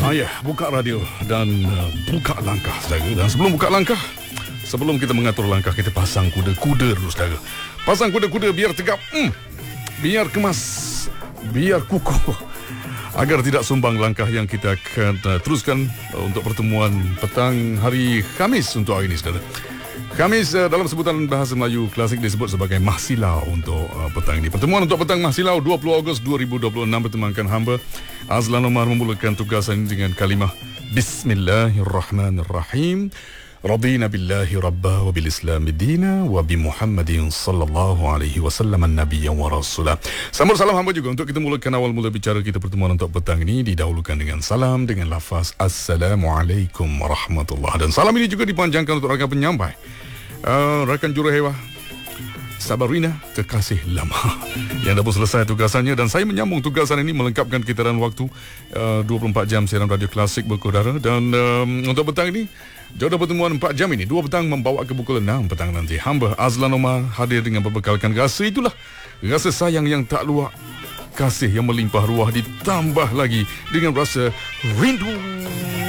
Ya, buka radio dan buka langkah, saudara. Dan sebelum buka langkah, sebelum kita mengatur langkah, kita pasang kuda-kuda dulu, saudara. Pasang kuda-kuda biar tegap, biar kemas, biar kukuh, agar tidak sumbang langkah yang kita akan teruskan untuk pertemuan petang hari Khamis untuk hari ini, saudara. Khamis dalam sebutan bahasa Melayu klasik disebut sebagai Mahsilau untuk petang ini. Pertemuan untuk petang Mahsilau 20 Ogos 2026 bertemankan hamba Azlan Omar memulakan tugasan ini dengan kalimah Bismillahirrahmanirrahim. Radina billahi rabba wa bil islam dina wa bi Muhammadin sallallahu alaihi wasallam an-nabiyya wa rasulah. Sambut salam hamba juga untuk kita mulakan awal mula bicara kita pertemuan untuk petang ini didahulukan dengan salam dengan lafaz Assalamualaikum warahmatullahi. Dan salam ini juga dipanjangkan untuk rakan penyampai, rakan juruhewa Sabarina, kekasih lama yang dah pun selesai tugasannya, dan saya menyambung tugasan ini melengkapkan kitaran waktu 24 jam siaran radio klasik berkudara. Dan untuk petang ini, jodoh pertemuan 4 jam ini, 2 petang membawa ke pukul 6 petang nanti, hamba Azlan Omar hadir dengan berbekalkan rasa itulah, rasa sayang yang tak luak, kasih yang melimpah ruah, ditambah lagi dengan rasa rindu